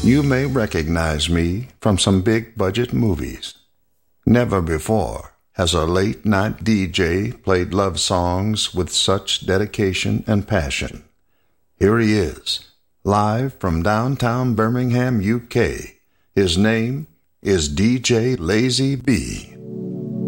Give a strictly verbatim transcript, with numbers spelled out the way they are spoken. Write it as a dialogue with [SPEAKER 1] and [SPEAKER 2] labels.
[SPEAKER 1] You may recognize me from some big-budget movies. Never before has a late-night D J played love songs with such dedication and passion. Here he is, live from downtown Birmingham, U K. His name is D J Lazy B.